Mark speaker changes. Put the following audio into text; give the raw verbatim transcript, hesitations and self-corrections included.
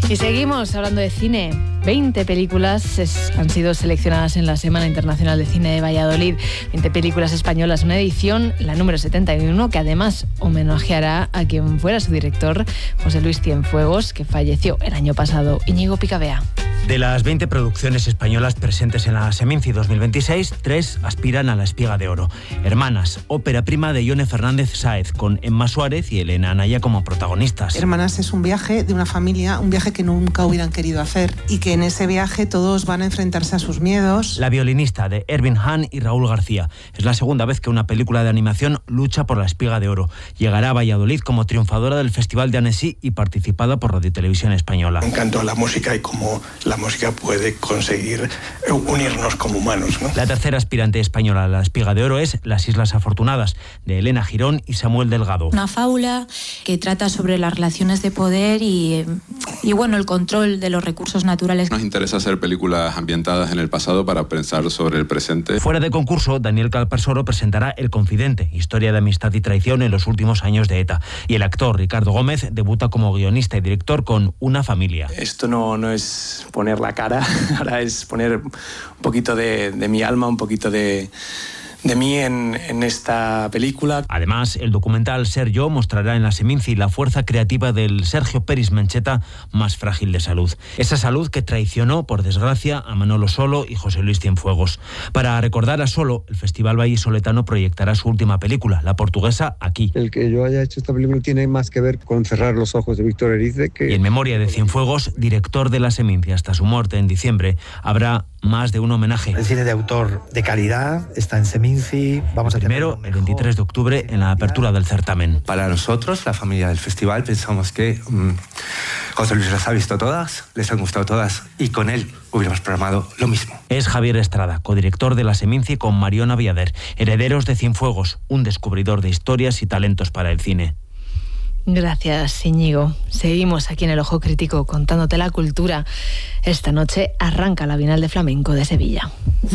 Speaker 1: Y seguimos hablando de cine. veinte películas es, han sido seleccionadas en la Semana Internacional de Cine de Valladolid. veinte películas españolas, una edición, la número setenta y uno, que además homenajeará a quien fuera su director, José Luis Cienfuegos, que falleció el año pasado. Íñigo Picabea.
Speaker 2: De las veinte producciones españolas presentes en la Seminci dos mil veintiséis, tres aspiran a la Espiga de Oro. Hermanas, ópera prima de Ione Fernández Sáez, con Emma Suárez y Elena Anaya como protagonistas.
Speaker 3: Hermanas es un viaje de una familia, un viaje que nunca hubieran querido hacer, y que en ese viaje todos van a enfrentarse a sus miedos.
Speaker 2: La violinista, de Ervin Hahn y Raúl García. Es la segunda vez que una película de animación lucha por la Espiga de Oro. Llegará a Valladolid como triunfadora del Festival de Annecy y participada por Radio Televisión Española.
Speaker 4: Me encantó la música y cómo la música puede conseguir unirnos como humanos, ¿no?
Speaker 2: La tercera aspirante española a la Espiga de Oro es Las Islas Afortunadas, de Elena Girón y Samuel Delgado.
Speaker 5: Una fábula que trata sobre las relaciones de poder y, y bueno, el control de los recursos naturales.
Speaker 6: Nos interesa hacer películas ambientadas en el pasado para pensar sobre el presente.
Speaker 2: Fuera de concurso, Daniel Calparsoro presentará El Confidente, historia de amistad y traición en los últimos años de ETA. Y el actor Ricardo Gómez debuta como guionista y director con Una familia.
Speaker 7: Esto no, no es poner la cara, ahora es poner un poquito de, de mi alma, un poquito de... de mí en, en esta película.
Speaker 2: Además, el documental Ser Yo mostrará en la Seminci la fuerza creativa del Sergio Peris Mencheta, más frágil de salud. Esa salud que traicionó, por desgracia, a Manolo Solo y José Luis Cienfuegos. Para recordar a Solo, el Festival Vallisoletano proyectará su última película, la portuguesa Aquí.
Speaker 8: El que yo haya hecho esta película tiene más que ver con cerrar los ojos de Víctor Erice que...
Speaker 2: Y en memoria de Cienfuegos, director de la Seminci hasta su muerte en diciembre, habrá más de un homenaje.
Speaker 9: El cine de autor de calidad está en Seminci. Vamos a
Speaker 2: Primero, el veintitrés de octubre, en la apertura del certamen.
Speaker 10: Para nosotros, la familia del festival, pensamos que mmm, José Luis las ha visto todas, les han gustado todas, y con él hubiéramos programado lo mismo.
Speaker 2: Es Javier Estrada, codirector de la Seminci con Mariona Viader, herederos de Cienfuegos, un descubridor de historias y talentos para el cine.
Speaker 1: Gracias, Íñigo. Seguimos aquí en El Ojo Crítico contándote la cultura. Esta noche arranca la Bienal de Flamenco de Sevilla.